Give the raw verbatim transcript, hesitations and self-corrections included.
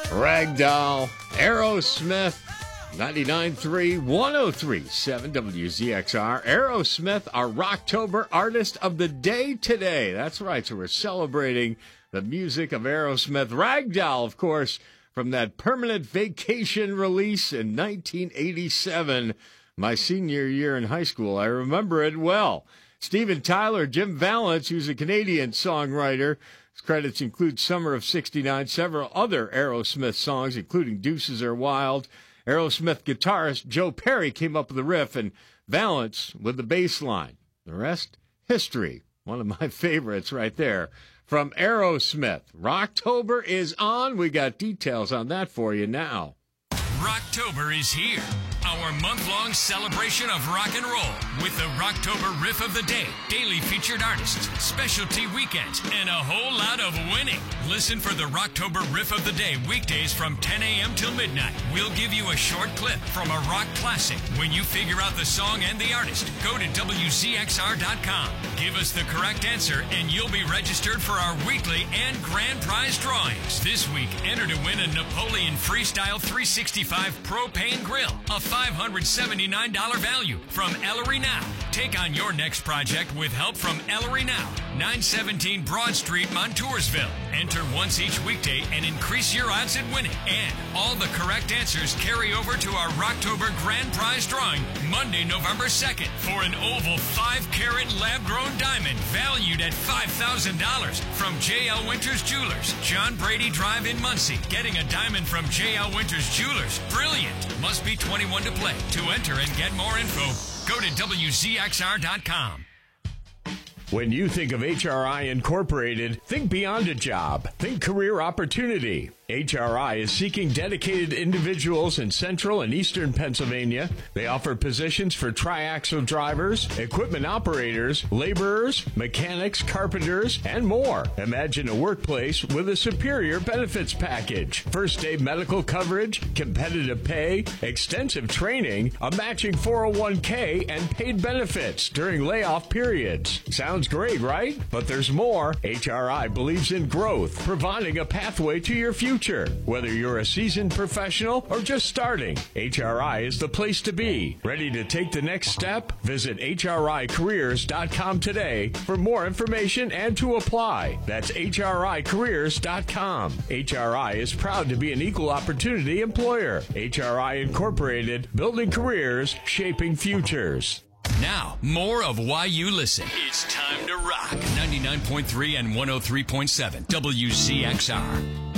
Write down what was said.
Ragdoll, Aerosmith, ninety-nine point three, one oh three point seven W Z X R. Aerosmith, our Rocktober Artist of the Day today. That's right, so we're celebrating the music of Aerosmith. Ragdoll, of course, from that Permanent Vacation release in nineteen eighty-seven, my senior year in high school. I remember it well. Steven Tyler, Jim Vallance, who's a Canadian songwriter. His credits include Summer of sixty-nine, several other Aerosmith songs, including Deuces Are Wild. Aerosmith guitarist Joe Perry came up with the riff, and Vallance with the bass line. The rest, history. One of my favorites right there from Aerosmith. Rocktober is on. We got details on that for you now. Rocktober is here. Our month-long celebration of rock and roll with the Rocktober Riff of the Day, daily featured artists, specialty weekends, and a whole lot of winning. Listen for the Rocktober Riff of the Day weekdays from ten a.m. till midnight. We'll give you a short clip from a rock classic. When you figure out the song and the artist, go to W Z X R dot com. Give us the correct answer, and you'll be registered for our weekly and grand prize drawings. This week, enter to win a Napoleon Freestyle three sixty-five Propane Grill, a five hundred seventy-nine dollars value from Ellery Now. Take on your next project with help from Ellery Now, nine seventeen Broad Street, Montoursville. Enter once each weekday and increase your odds at winning. And all the correct answers carry over to our Rocktober Grand Prize drawing Monday, November second for an oval five carat lab-grown diamond valued at five thousand dollars from J L Winters Jewelers, John Brady Drive in Muncie. Getting a diamond from J L Winters Jewelers, brilliant. Must be twenty-one to play. To enter and get more info, go to W Z X R dot com. When you think of H R I Incorporated, think beyond a job. Think career opportunity. H R I is seeking dedicated individuals in central and eastern Pennsylvania. They offer positions for triaxle drivers, equipment operators, laborers, mechanics, carpenters, and more. Imagine a workplace with a superior benefits package. First day medical coverage, competitive pay, extensive training, a matching four oh one k, and paid benefits during layoff periods. Sounds great, right? But there's more. H R I believes in growth, providing a pathway to your future. Whether you're a seasoned professional or just starting, H R I is the place to be. Ready to take the next step? Visit H R I careers dot com today for more information and to apply. That's H R I careers dot com. H R I is proud to be an equal opportunity employer. H R I Incorporated, building careers, shaping futures. Now, more of Why You Listen. It's time to rock. ninety-nine point three and one oh three point seven W Z X R.